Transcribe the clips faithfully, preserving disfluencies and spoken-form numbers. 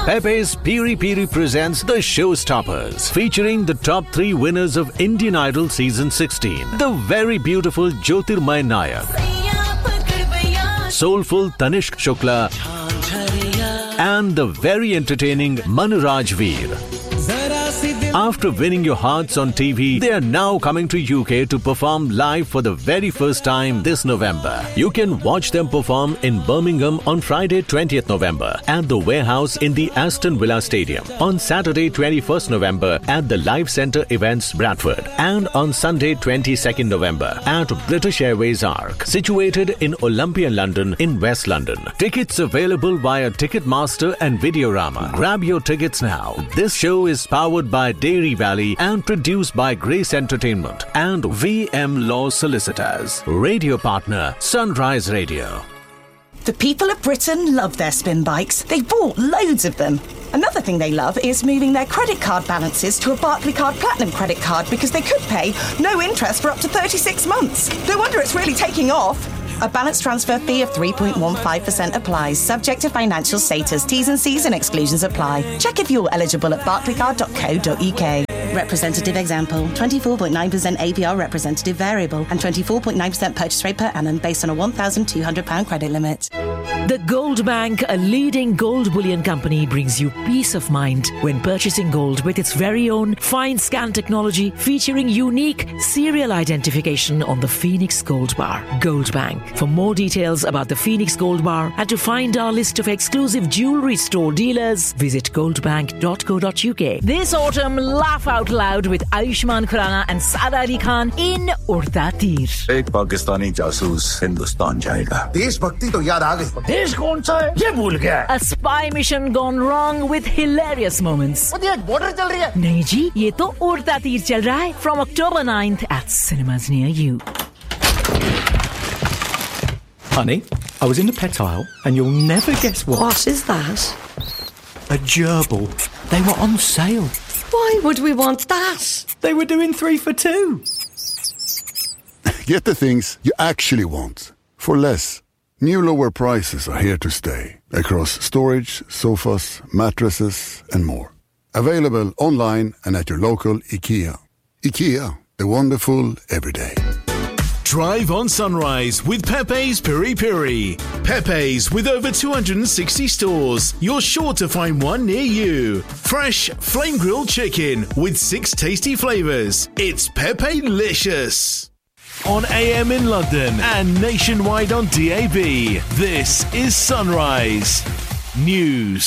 Pepe's Piri Piri presents The Showstoppers, featuring the top three winners of Indian Idol Season sixteen. The very beautiful Jyotirmay Nayak, soulful Tanishq Shukla, and the very entertaining Manraj Veer. After winning your hearts on T V, they are now coming to U K to perform live for the very first time this November. You can watch them perform in Birmingham on Friday twentieth November at the Warehouse in the Aston Villa Stadium, on Saturday twenty-first November at the Live Centre Events Bradford, and on Sunday twenty-second November at British Airways Arc, situated in Olympia, London in West London. Tickets available via Ticketmaster and Videorama. Grab your tickets now. This show is powered by Dairy Valley and produced by Grace Entertainment and V M Law Solicitors. Radio partner Sunrise Radio. The people of Britain love their spin bikes. They've bought loads of them. Another thing they love is moving their credit card balances to a Barclaycard Platinum credit card because they could pay no interest for up to thirty-six months. No wonder it's really taking off. A balance transfer fee of three point one five percent applies, subject to financial status. T's and C's and exclusions apply. Check if you're eligible at barclaycard dot co dot uk. Representative example, twenty-four point nine percent A P R representative variable and twenty-four point nine percent purchase rate per annum based on a one thousand two hundred pounds credit limit. The Gold Bank, a leading gold bullion company, brings you peace of mind when purchasing gold with its very own fine scan technology featuring unique serial identification on the Phoenix Gold Bar. Gold Bank. For more details about the Phoenix Gold Bar and to find our list of exclusive jewellery store dealers, visit goldbank dot co dot uk. This autumn, laugh out loud with Ayushmann Khurrana and Saada Ali Khan in Udta Teer. एक पाकिस्तानी जासूस हिंदुस्तान जाएगा. देशभक्ति तो याद आ गई. देश कौन सा है? ये भूल गया. A spy mission gone wrong with hilarious moments. वो देख border चल रही है. नहीं जी, ये तो Udta Teer चल रहा है. From October ninth at cinemas near you. Honey, I was in the pet aisle and you'll never guess what. What is that? A gerbil. They were on sale. Why would we want that? They were doing three for two. Get the things you actually want for less. New lower prices are here to stay across storage, sofas, mattresses and more. Available online and at your local IKEA. IKEA, the wonderful everyday. Drive on Sunrise with Pepe's Piri Piri. Pepe's with over two hundred sixty stores. You're sure to find one near you. Fresh flame grilled chicken with six tasty flavours. It's Pepe-licious. On A M in London and nationwide on D A B. This is Sunrise News.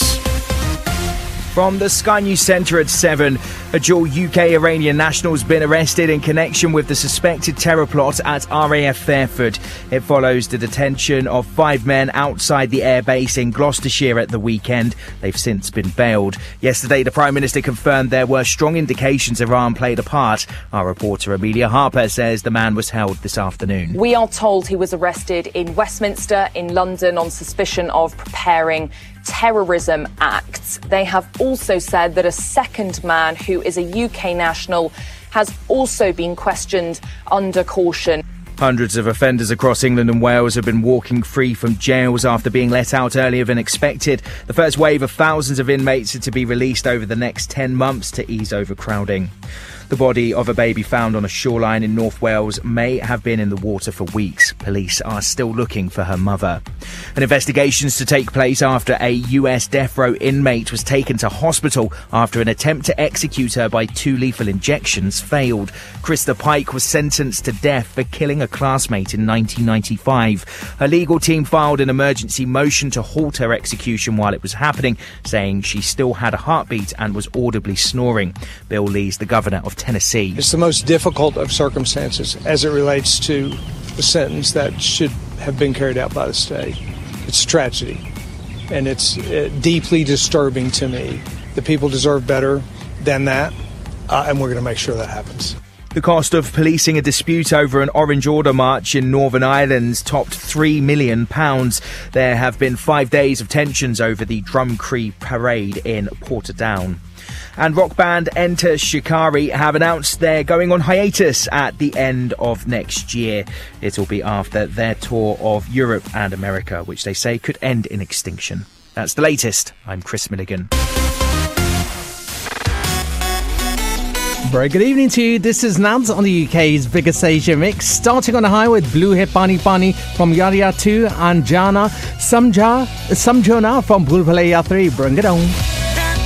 From the Sky News Centre at seven, a dual U K-Iranian national has been arrested in connection with the suspected terror plot at R A F Fairford. It follows the detention of five men outside the airbase in Gloucestershire at the weekend. They've since been bailed. Yesterday, the Prime Minister confirmed there were strong indications Iran played a part. Our reporter Amelia Harper says the man was held this afternoon. We are told he was arrested in Westminster in London on suspicion of preparing terrorism acts. They have also said that a second man who is a U K national has also been questioned under caution. Hundreds of offenders across England and Wales have been walking free from jails after being let out earlier than expected. The first wave of thousands of inmates are to be released over the next ten months to ease overcrowding. The body of a baby found on a shoreline in North Wales may have been in the water for weeks. Police are still looking for her mother. An investigation is to take place after a U S death row inmate was taken to hospital after an attempt to execute her by two lethal injections failed. Krista Pike was sentenced to death for killing a classmate in nineteen ninety-five. Her legal team filed an emergency motion to halt her execution while it was happening, saying she still had a heartbeat and was audibly snoring. Bill Lee's the governor of Tennessee. It's the most difficult of circumstances as it relates to the sentence that should have been carried out by the state. It's a tragedy, and it's uh, deeply disturbing to me. The people deserve better than that, uh, and we're going to make sure that happens. The cost of policing a dispute over an Orange Order march in Northern Ireland topped three million pounds. There have been five days of tensions over the Drumcree parade in Portadown. And rock band Enter Shikari have announced they're going on hiatus at the end of next year. It'll be after their tour of Europe and America, which they say could end in extinction. That's the latest. I'm Chris Milligan. Very good evening to you. This is Nads on the U K's biggest Asia mix. Starting on the high with Blue Hip Pani Pani from Yadi Ya two and Jana Samja Samjona from Bhul Bhulaiya three. Bring it on.